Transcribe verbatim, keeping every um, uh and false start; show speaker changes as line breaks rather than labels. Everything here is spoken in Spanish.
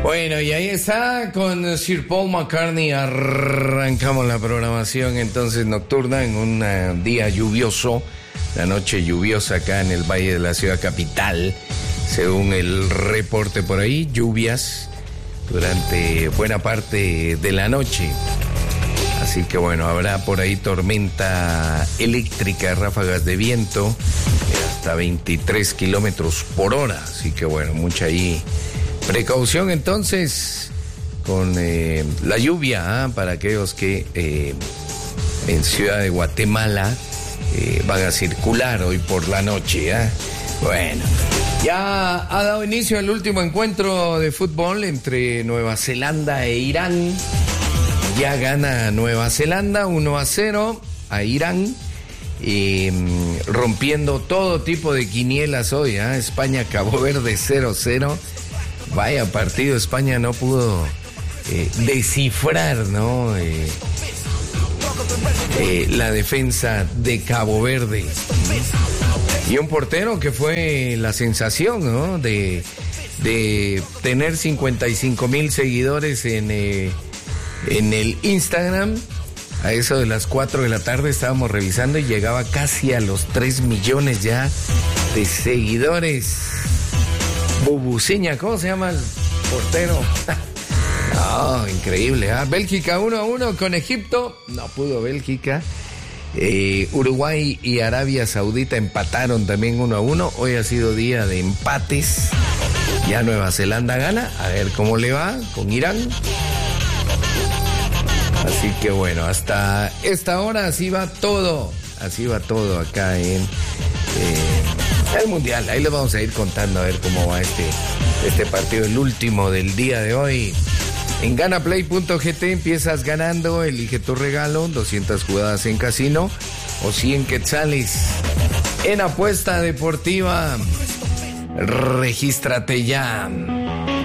Bueno, y ahí está, con Sir Paul McCartney arrancamos la programación entonces nocturna en un uh, día lluvioso, la noche lluviosa acá en el Valle de la Ciudad Capital, según el reporte por ahí, lluvias durante buena parte de la noche. Así que bueno, habrá por ahí tormenta eléctrica, ráfagas de viento de hasta veintitrés kilómetros por hora. Así que bueno, mucha ahí precaución entonces con eh, la lluvia, ¿eh? Para aquellos que eh, en Ciudad de Guatemala eh, van a circular hoy por la noche. ¿eh? Bueno, ya ha dado inicio el último encuentro de fútbol entre Nueva Zelanda e Irán. Ya gana Nueva Zelanda uno a cero a Irán, eh, rompiendo todo tipo de quinielas hoy. ¿eh? España, Cabo Verde cero cero. Vaya partido, España no pudo eh, descifrar, ¿no? Eh, eh, la defensa de Cabo Verde. Y un portero que fue la sensación, ¿no? De, de tener cincuenta y cinco mil seguidores en, eh, en el Instagram. A eso de las cuatro de la tarde estábamos revisando y llegaba casi a los tres millones ya de seguidores. Bubuciña, ¿cómo se llama el portero? No, increíble. ¿eh? Bélgica uno a uno con Egipto. No pudo Bélgica. Eh, Uruguay y Arabia Saudita empataron también uno a uno. Hoy ha sido día de empates. Ya Nueva Zelanda gana. A ver cómo le va con Irán. Así que bueno, hasta esta hora así va todo. Así va todo acá en... Eh, el Mundial, ahí les vamos a ir contando a ver cómo va este, este partido, el último del día de hoy. En ganaplay punto g t empiezas ganando, elige tu regalo, doscientas jugadas en casino o cien quetzales. En apuesta deportiva, regístrate ya.